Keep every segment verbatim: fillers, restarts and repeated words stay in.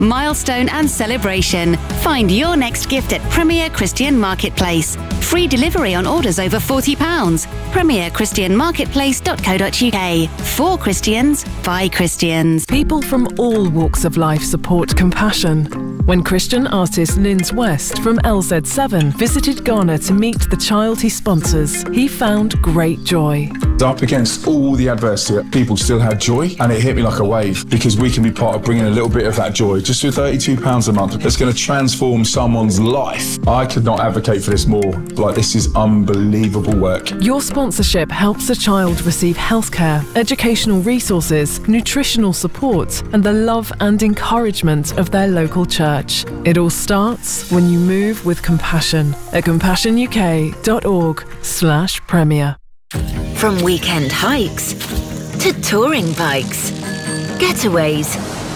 milestone and celebration. Find your next gift at Premier Christian Marketplace. Free delivery on orders over forty pounds. premier christian marketplace dot co dot uk. For Christians, by Christians. People from all walks of life support compassion. When Christian artist Linz West from L Z seven visited Ghana to meet the child he sponsors, he found great joy. Up against all the adversity, people still had joy, and it hit me like a wave, because we can be part of bringing a little bit of that joy just for thirty-two pounds a month. That's going to transform someone's life. I could not advocate for this more. Like, this is unbelievable work. Your sponsorship helps a child receive healthcare, educational resources, nutritional support, and the love and encouragement of their local church. It all starts when you move with compassion at compassion u k dot org slash premier. From weekend hikes to touring bikes, getaways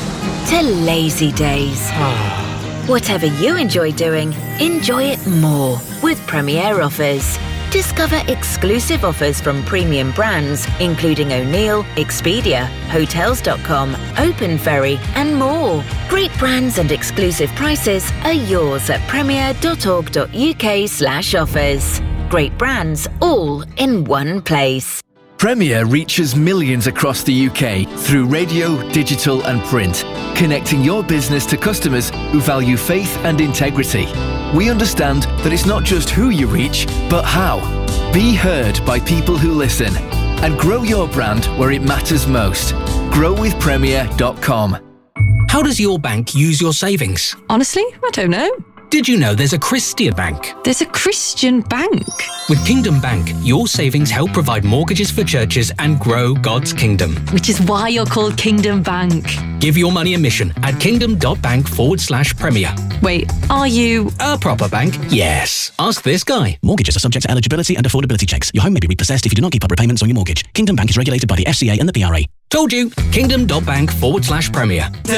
to lazy days. Whatever you enjoy doing, enjoy it more with Premier Offers. Discover exclusive offers from premium brands, including O'Neill, Expedia, Hotels dot com, Open Ferry, and more. Great brands and exclusive prices are yours at premier dot org dot uk slash offers. Great brands, all in one place. Premier reaches millions across the U K through radio, digital and print, connecting your business to customers who value faith and integrity. We understand that it's not just who you reach, but how. Be heard by people who listen, and grow your brand where it matters most. grow with premier dot com. How does your bank use your savings? Honestly, I don't know. Did you know there's a Christian Bank? There's a Christian Bank? With Kingdom Bank, your savings help provide mortgages for churches and grow God's kingdom. Which is why you're called Kingdom Bank. Give your money a mission at kingdom.bank forward slash premier. Wait, are you a proper bank? Yes. Ask this guy. Mortgages are subject to eligibility and affordability checks. Your home may be repossessed if you do not keep up repayments on your mortgage. Kingdom Bank is regulated by the F C A and the P R A. Told you. Kingdom.bank forward slash premier.